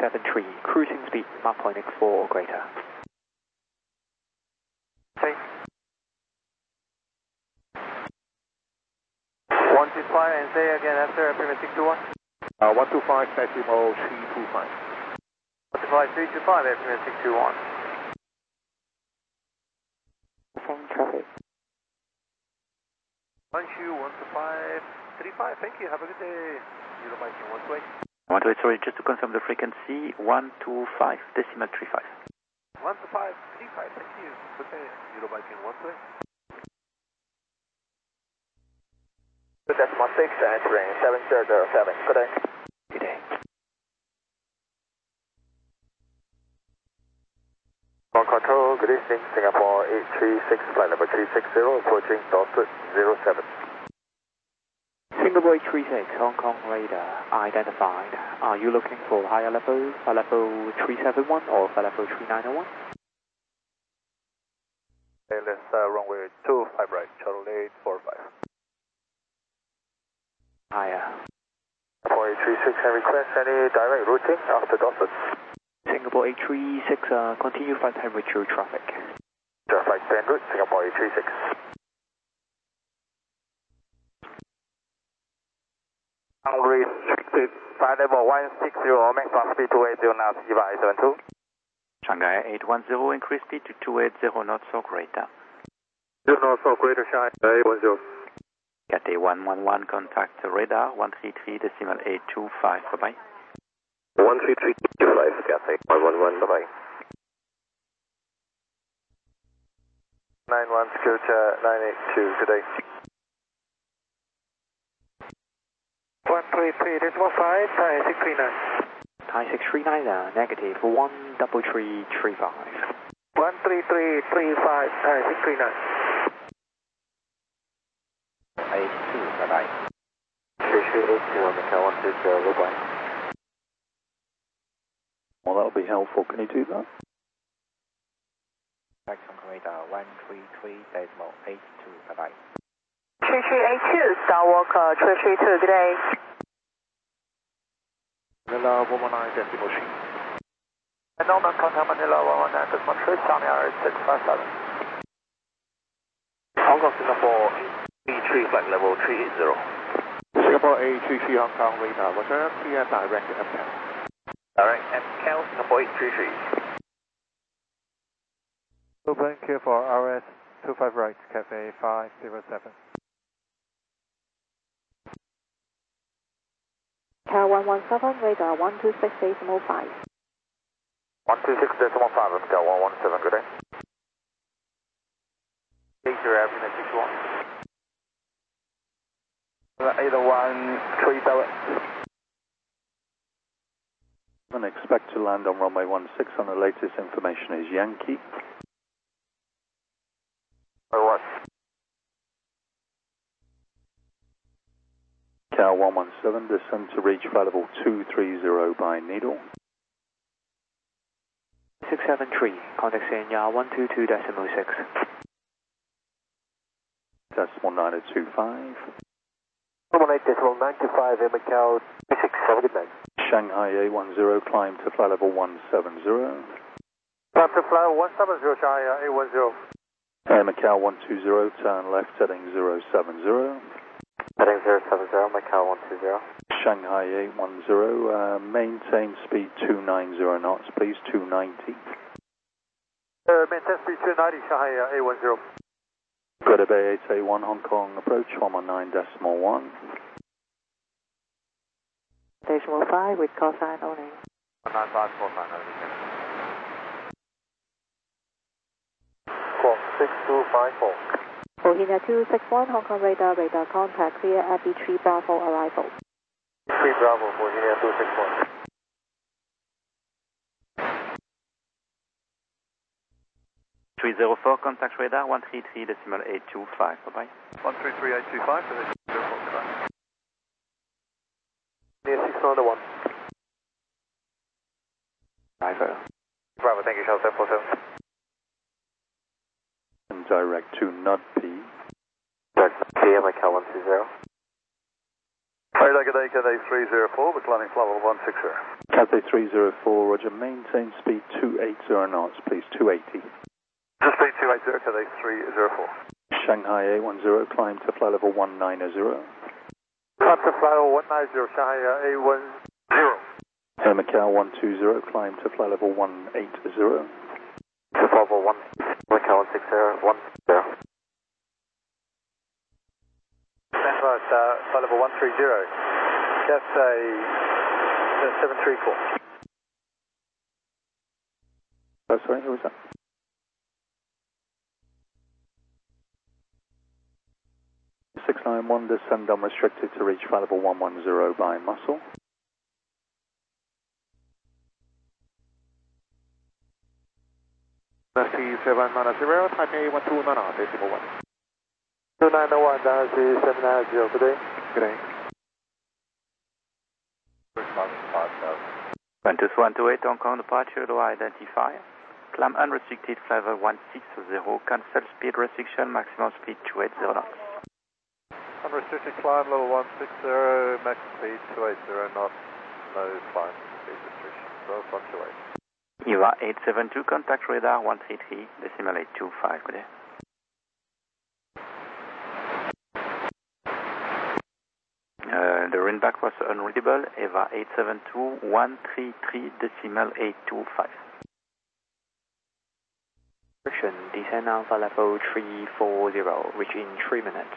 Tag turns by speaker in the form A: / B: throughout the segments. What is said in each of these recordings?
A: 673, cruising speed Mach 0.4 or greater.
B: Okay. 125 and say again after Premier 621.
C: 125 decimal 325.
B: 125 325 at Premier 621.
A: From traffic.
B: 1212535, thank you, have a good day. 0 Mike in 1 way.
A: 128, sorry, just to confirm the frequency, 125 decimal 35.
B: 12535, thank you, good day. 0 Mike in 1 way. Good decimal 6 entering 7007, good day.
A: Good day.
B: Ground control, good evening, Singapore 836, flight level 360, approaching Dorset 07.
A: Singapore 836, Hong Kong radar identified. Are you looking for higher level, level 371 or level 3901?
B: Okay, let's runway 25 right, shuttle 845.
A: Higher.
B: 4836, and request any direct routing after Dorset.
A: Singapore 836, continue flight time with your traffic.
B: Flight 10 route, Singapore 836. Restricted, flight level 160, maximum speed 280 knots, EVA 872.
A: Shanghai 810, increase speed to 280 knots or greater.
B: 0 knots or greater, Shanghai 810.
A: Cathay 111, contact radar 133 decimal 825, bye-bye.
B: 13325, Cathay 111, bye-bye. 91 Scotia 982, good day. 133 decimal 5, Thai 639.
A: Thai 639, negative 13335.
B: 13335, Thai 639.
A: 82, bye-bye.
B: 3382, Macau 120, bye-bye.
C: Well, that'll be helpful. Can you do that?
A: Back on radar 133 decimal 82, bye-bye.
D: 3382, Skywalker 3382, good day.
B: Manila 119 decimal 3. Norman, contact Manila 119 decimal 3, Charlie 657. Hong Kong, Singapore 83, flight level 380.
C: Singapore 833 Hong Kong radar. Was there a clear direct MCAL?
B: Direct MCAL, Singapore 833. Open clear for RS 25 right, Cafe 507.
D: Cal 117, radar 126 decimal 5.
B: 126 decimal 5, Cal 117, good day. 80 Avenue 61. 8137.
C: And expect to land on runway 16 on the latest information is Yankee.
B: What?
C: Cal 117, descend to reach flight level 230 by Needle.
A: 673, contact Sanya 122 decimal 6.
C: Decimal 9025.
B: 118 decimal 925 in Macau 367, good night.
C: Shanghai A10, climb to flight level 170.
B: Climb to flight level 170, Shanghai A10.
C: Air Macau 120, turn left heading 070.
B: Heading 070, Macau 120.
C: Shanghai 810, maintain speed 290 knots, please, 290.
B: Maintain speed 290, Shanghai A10.
C: Greater Bay 881, Hong Kong approach 119.1.
D: Decimal 5 with call sign only.
B: 195, call sign only. 6254.
D: Bohemia 261, Hong Kong radar, radar contact, clear at B3 Bravo arrival.
B: 3 Bravo, Bohemia 261.
A: .304, contact radar 133 decimal 825, bye-bye.
B: 133825, position 049. Near 691.
A: Driver.
B: Bravo, thank you, Shell 747.
C: And direct to Nud P.
B: Direct P, Macau 120. Alright, good day, Cathay 304, we're climbing flight level 160.
C: Cathay 304, roger, maintain speed 280 knots, please, 280.
B: Just speed 280, Cathay 304.
C: Shanghai A10, climb to flight level 190.
B: Climb to flight level 190, Shanghai A10.
C: Air Macau 120, climb to flight level 180.
B: To flight level 1, Macau 160, 10. Right, flight level 130, Cathay 734.
C: Oh, sorry, who was that? One descend unrestricted to reach flight level 110 by muscle.
A: C790, Taipei 129.1.
B: 291, Dynasty 790, good day.
A: Good day.
E: 128 Hong Kong departure, low identifier. Climb unrestricted flight level 160, cancel speed restriction, maximum speed 280 knots.
B: Unrestricted climb level 160, max speed 280 knots, no climb speed restriction, so fluctuate.
E: EVA 872, contact radar 133, decimal 825, good day. The ringback was unreadable, EVA 872, 133, decimal 825.
A: Descend now for level 340, reach in 3 minutes.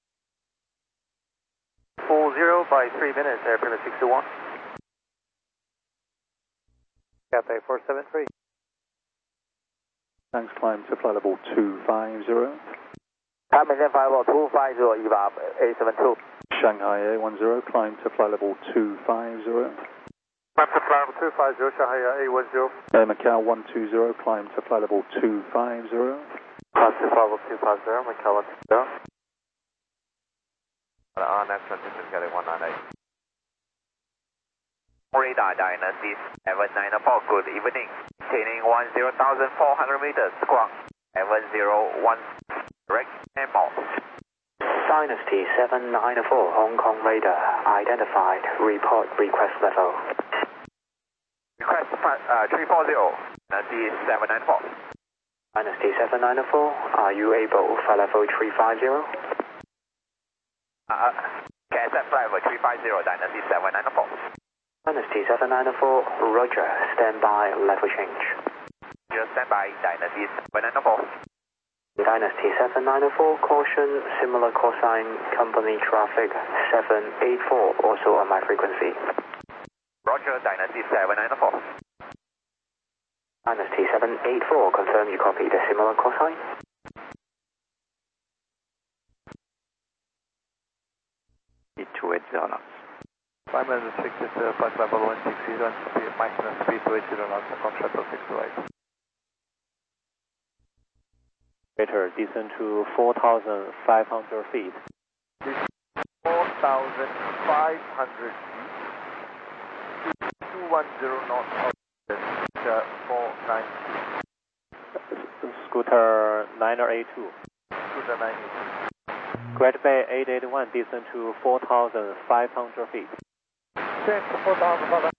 B: 40 by 3 minutes, airplane 61. Cathay 473.
C: Thanks, climb to flight level 250.
B: Maintain flight level 250, EVA 872.
C: Shanghai A10, climb to flight level 250.
B: Climb to flight level 250, Shanghai A10.
C: Air Macau 120, climb to flight level 250.
B: Climb to flight level 250, Macau 120. Our next transition is getting 198. Radar Dynasty 794, good evening. Maintaining 10,400 meters, squawk 701, direct and more.
A: Dynasty 794, Hong Kong radar, identified, report request level.
B: Request 340, Dynasty 794.
A: Dynasty 794, are you able for level 350?
B: KSF flight level 350, Dynasty 794.
A: Dynasty 794, roger, stand by, level change.
B: Just stand by, Dynasty 794.
A: Dynasty 794, caution, similar call sign, company traffic 784, also on my frequency.
B: Roger, Dynasty 794.
A: Dynasty 784, confirm you copy the similar call sign.
E: 280 knots.
B: Climb unrestricted, flight level 160, maximum speed 280 knots, contract 628.
F: Descend to 4,500 feet.
B: 4,500 feet. 210 knots, 492.
F: Scooter 982.
B: Scooter 982.
F: Great Bay 881, descend to 4,500 feet.
B: Descend to 4,500